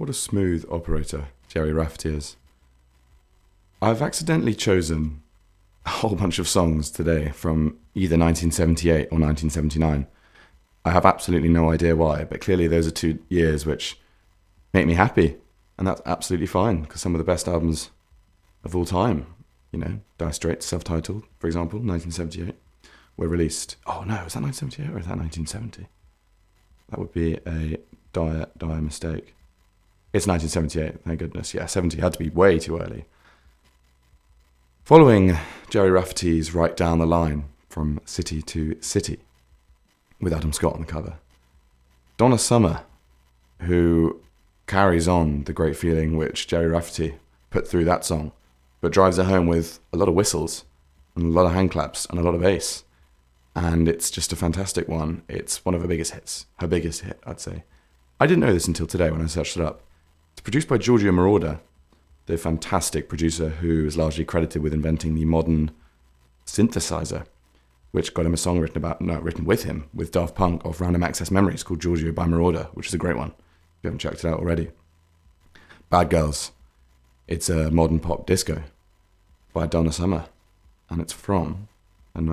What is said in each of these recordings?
What a smooth operator Gerry Rafferty is. I've accidentally chosen a whole bunch of songs today from either 1978 or 1979. I have absolutely no idea why, but clearly those are 2 years which make me happy. And that's absolutely fine, because some of the best albums of all time, Dire Straits, self-titled, for example, 1978, were released. Oh no, is that 1978 or is that 1970? That would be a dire mistake. It's 1978, thank goodness. Yeah, 70 had to be way too early. Following Gerry Rafferty's Right Down the Line, From City to City, with Adam Scott on the cover, Donna Summer, who carries on the great feeling which Gerry Rafferty put through that song, but drives it home with a lot of whistles and a lot of hand claps and a lot of bass. And it's just a fantastic one. It's one of her biggest hits. Her biggest hit, I'd say. I didn't know this until today when I searched it up. It's produced by Giorgio Moroder, the fantastic producer who is largely credited with inventing the modern synthesizer, which got him a song written with him, with Daft Punk off Random Access Memories, called Giorgio by Moroder, which is a great one, if you haven't checked it out already. Bad Girls. It's a modern pop disco by Donna Summer, and it's from a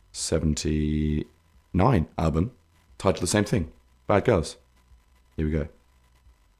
1979 album titled the same thing, Bad Girls. Here we go.